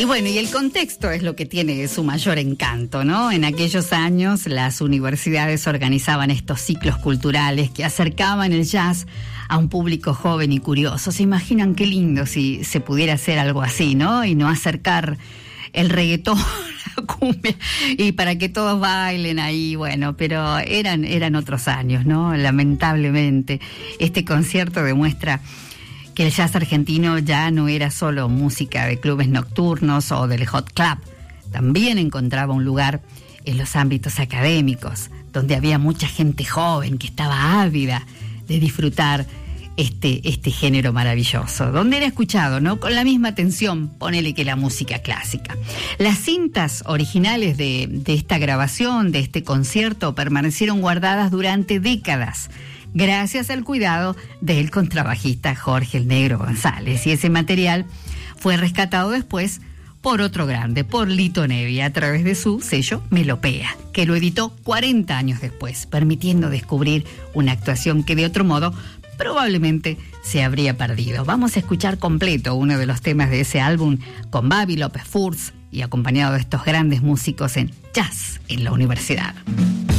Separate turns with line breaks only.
Y bueno, y el contexto es lo que tiene su mayor encanto, ¿no? En aquellos años las universidades organizaban estos ciclos culturales que acercaban el jazz a un público joven y curioso. ¿Se imaginan qué lindo si se pudiera hacer algo así, ¿no? Y no acercar el reggaetón, la cumbia, y para que todos bailen ahí, bueno, pero eran otros años, ¿no? Lamentablemente, este concierto demuestra que el jazz argentino ya no era solo música de clubes nocturnos o del hot club, también encontraba un lugar en los ámbitos académicos, donde había mucha gente joven que estaba ávida de disfrutar este género maravilloso, donde era escuchado, ¿no? Con la misma atención, ponele, que la música clásica. Las cintas originales de esta grabación, de este concierto, permanecieron guardadas durante décadas, gracias al cuidado del contrabajista Jorge el Negro González. Y ese material fue rescatado después por otro grande, por Lito Nevi, a través de su sello Melopea, que lo editó 40 años después, permitiendo descubrir una actuación que de otro modo probablemente se habría perdido. Vamos a escuchar completo uno de los temas de ese álbum con Babi López Furz y acompañado de estos grandes músicos en Jazz en la Universidad.